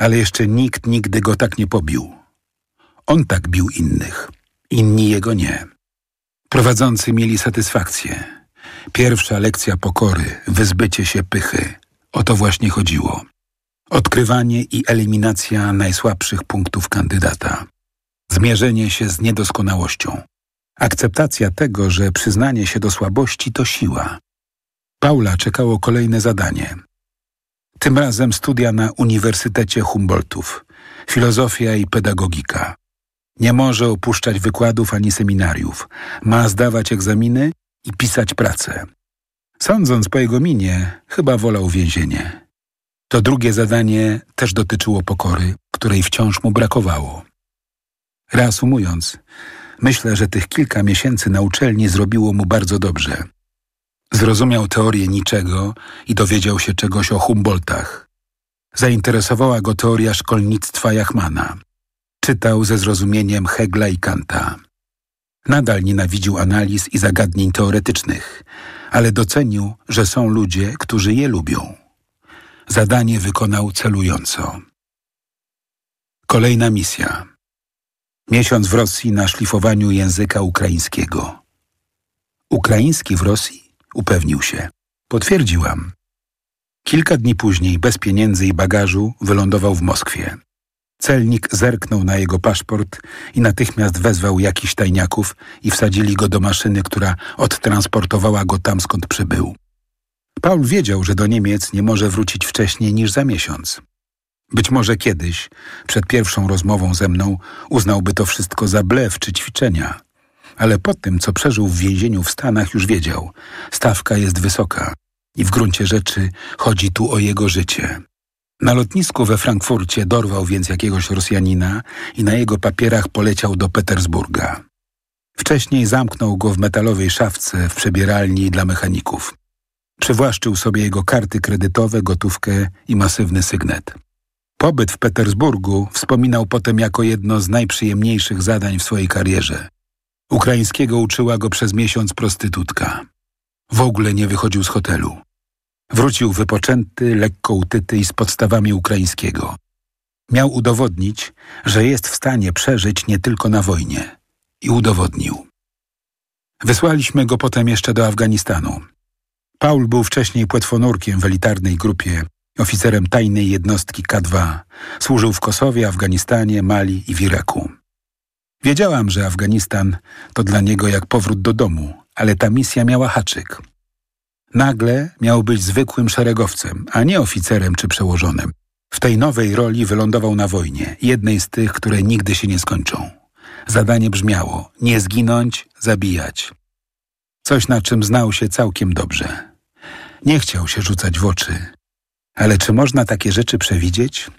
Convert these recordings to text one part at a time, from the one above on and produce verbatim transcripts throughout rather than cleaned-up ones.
ale jeszcze nikt nigdy go tak nie pobił. On tak bił innych, inni jego nie. Prowadzący mieli satysfakcję. Pierwsza lekcja pokory, wyzbycie się pychy. O to właśnie chodziło. Odkrywanie i eliminacja najsłabszych punktów kandydata. Zmierzenie się z niedoskonałością. Akceptacja tego, że przyznanie się do słabości to siła. Paula czekało kolejne zadanie. Tym razem studia na Uniwersytecie Humboldtów. Filozofia i pedagogika. Nie może opuszczać wykładów ani seminariów. Ma zdawać egzaminy i pisać pracę. Sądząc po jego minie, chyba wolał więzienie. To drugie zadanie też dotyczyło pokory, której wciąż mu brakowało. Reasumując, myślę, że tych kilka miesięcy na uczelni zrobiło mu bardzo dobrze. Zrozumiał teorię niczego i dowiedział się czegoś o Humboldtach. Zainteresowała go teoria szkolnictwa Jachmana. Czytał ze zrozumieniem Hegla i Kanta. Nadal nienawidził analiz i zagadnień teoretycznych, ale docenił, że są ludzie, którzy je lubią. Zadanie wykonał celująco. Kolejna misja. Miesiąc w Rosji na szlifowaniu języka ukraińskiego. Ukraiński w Rosji? Upewnił się. Potwierdziłam. Kilka dni później, bez pieniędzy i bagażu, wylądował w Moskwie. Celnik zerknął na jego paszport i natychmiast wezwał jakichś tajniaków i wsadzili go do maszyny, która odtransportowała go tam, skąd przybył. Paul wiedział, że do Niemiec nie może wrócić wcześniej niż za miesiąc. Być może kiedyś, przed pierwszą rozmową ze mną, uznałby to wszystko za blef czy ćwiczenia. Ale po tym, co przeżył w więzieniu w Stanach, już wiedział. Stawka jest wysoka i w gruncie rzeczy chodzi tu o jego życie. Na lotnisku we Frankfurcie dorwał więc jakiegoś Rosjanina i na jego papierach poleciał do Petersburga. Wcześniej zamknął go w metalowej szafce w przebieralni dla mechaników. Przywłaszczył sobie jego karty kredytowe, gotówkę i masywny sygnet. Pobyt w Petersburgu wspominał potem jako jedno z najprzyjemniejszych zadań w swojej karierze. Ukraińskiego uczyła go przez miesiąc prostytutka. W ogóle nie wychodził z hotelu. Wrócił wypoczęty, lekko utyty i z podstawami ukraińskiego. Miał udowodnić, że jest w stanie przeżyć nie tylko na wojnie. I udowodnił. Wysłaliśmy go potem jeszcze do Afganistanu. Paul był wcześniej płetwonurkiem w elitarnej grupie, oficerem tajnej jednostki K dwa. Służył w Kosowie, Afganistanie, Mali i w Iraku. Wiedziałam, że Afganistan to dla niego jak powrót do domu, ale ta misja miała haczyk. Nagle miał być zwykłym szeregowcem, a nie oficerem czy przełożonym. W tej nowej roli wylądował na wojnie, jednej z tych, które nigdy się nie skończą. Zadanie brzmiało: nie zginąć, zabijać. Coś, na czym znał się całkiem dobrze. Nie chciał się rzucać w oczy. Ale czy można takie rzeczy przewidzieć?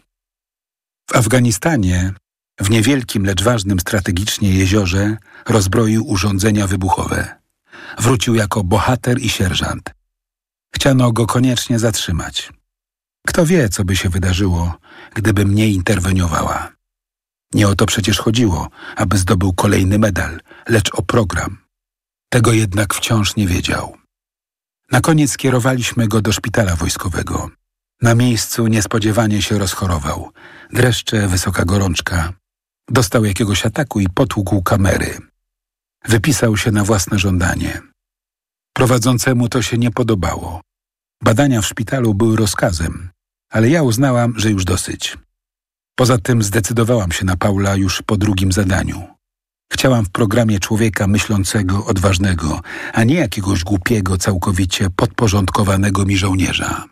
W Afganistanie, w niewielkim, lecz ważnym strategicznie jeziorze, rozbroił urządzenia wybuchowe. Wrócił jako bohater i sierżant. Chciano go koniecznie zatrzymać. Kto wie, co by się wydarzyło, gdybym nie interweniowała. Nie o to przecież chodziło, aby zdobył kolejny medal, lecz o program. Tego jednak wciąż nie wiedział. Na koniec skierowaliśmy go do szpitala wojskowego. Na miejscu niespodziewanie się rozchorował. Dreszcze, wysoka gorączka. Dostał jakiegoś ataku i potłukł kamery. Wypisał się na własne żądanie. Prowadzącemu to się nie podobało. Badania w szpitalu były rozkazem, ale ja uznałam, że już dosyć. Poza tym zdecydowałam się na Paula już po drugim zadaniu. Chciałam w programie człowieka myślącego, odważnego, a nie jakiegoś głupiego, całkowicie podporządkowanego mi żołnierza.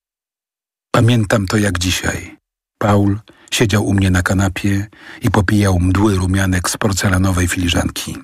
Pamiętam to jak dzisiaj. Paul siedział u mnie na kanapie i popijał mdły rumianek z porcelanowej filiżanki.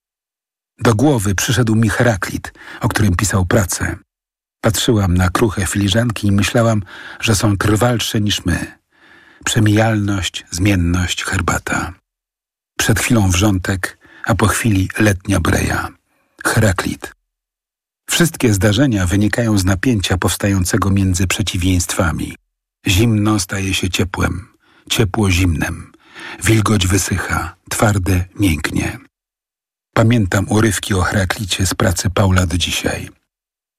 Do głowy przyszedł mi Heraklit, o którym pisał pracę. Patrzyłam na kruche filiżanki i myślałam, że są trwalsze niż my. Przemijalność, zmienność, herbata. Przed chwilą wrzątek, a po chwili letnia breja. Heraklit. Wszystkie zdarzenia wynikają z napięcia powstającego między przeciwieństwami. Zimno staje się ciepłem, ciepło zimnem. Wilgoć wysycha, twarde mięknie. Pamiętam urywki o Heraklicie z pracy Paula do dzisiaj.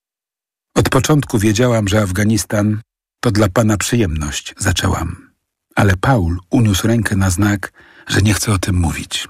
Od początku wiedziałam, że Afganistan to dla pana przyjemność, zaczęłam. ale Paul uniósł rękę na znak, że nie chce o tym mówić.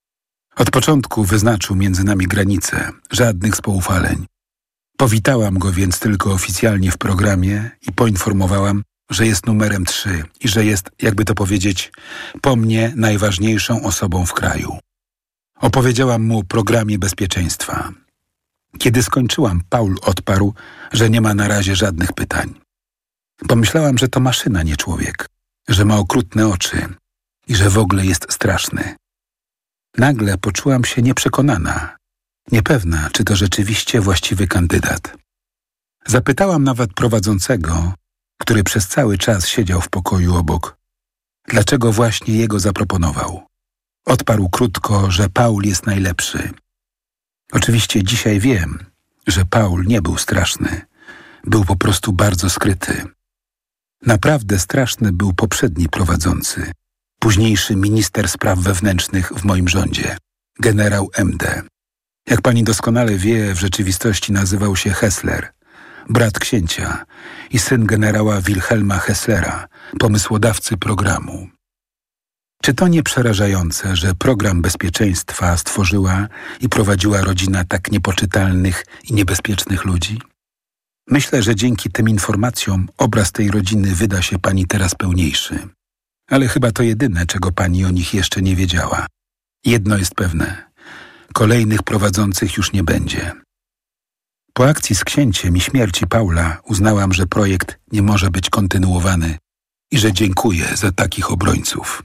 Od początku wyznaczył między nami granice, żadnych spoufaleń. Powitałam go więc tylko oficjalnie w programie i poinformowałam, że jest numerem trzy i że jest, jakby to powiedzieć, po mnie najważniejszą osobą w kraju. Opowiedziałam mu o programie bezpieczeństwa. Kiedy skończyłam, Paul odparł, że nie ma na razie żadnych pytań. Pomyślałam, że to maszyna, nie człowiek, że ma okrutne oczy i że w ogóle jest straszny. Nagle poczułam się nieprzekonana, niepewna, czy to rzeczywiście właściwy kandydat. Zapytałam nawet prowadzącego, który przez cały czas siedział w pokoju obok, dlaczego właśnie jego zaproponował. Odparł krótko, że Paul jest najlepszy. Oczywiście dzisiaj wiem, że Paul nie był straszny. Był po prostu bardzo skryty. Naprawdę straszny był poprzedni prowadzący, późniejszy minister spraw wewnętrznych w moim rządzie, generał M D. Jak pani doskonale wie, w rzeczywistości nazywał się Hessler, brat księcia i syn generała Wilhelma Hesslera, pomysłodawcy programu. Czy to nie przerażające, że program bezpieczeństwa stworzyła i prowadziła rodzina tak niepoczytalnych i niebezpiecznych ludzi? Myślę, że dzięki tym informacjom obraz tej rodziny wyda się pani teraz pełniejszy. Ale chyba to jedyne, czego pani o nich jeszcze nie wiedziała. Jedno jest pewne. Kolejnych prowadzących już nie będzie. Po akcji z księciem i śmierci Paula uznałam, że projekt nie może być kontynuowany i że dziękuję za takich obrońców.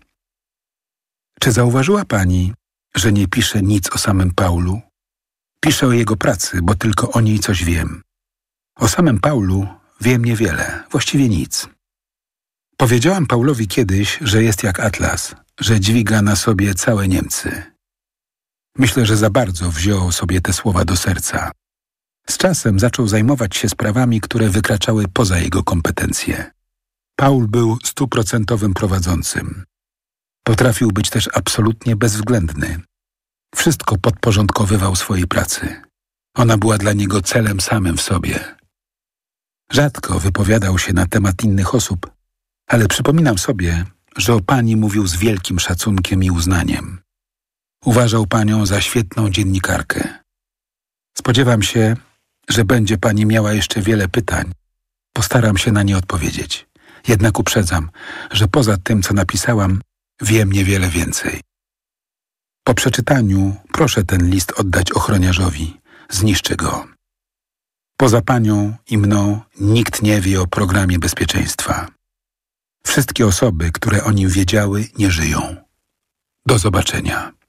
Czy zauważyła pani, że nie piszę nic o samym Paulu? Piszę o jego pracy, bo tylko o niej coś wiem. O samym Paulu wiem niewiele, właściwie nic. Powiedziałam Paulowi kiedyś, że jest jak atlas, że dźwiga na sobie całe Niemcy. Myślę, że za bardzo wziął sobie te słowa do serca. Z czasem zaczął zajmować się sprawami, które wykraczały poza jego kompetencje. Paul był stuprocentowym prowadzącym. Potrafił być też absolutnie bezwzględny. Wszystko podporządkowywał swojej pracy. Ona była dla niego celem samym w sobie. Rzadko wypowiadał się na temat innych osób, ale przypominam sobie, że o pani mówił z wielkim szacunkiem i uznaniem. Uważał panią za świetną dziennikarkę. Spodziewam się, że będzie pani miała jeszcze wiele pytań. Postaram się na nie odpowiedzieć. Jednak uprzedzam, że poza tym, co napisałam, wiem niewiele więcej. Po przeczytaniu proszę ten list oddać ochroniarzowi. Zniszczę go. Poza panią i mną nikt nie wie o programie bezpieczeństwa. Wszystkie osoby, które o nim wiedziały, nie żyją. Do zobaczenia.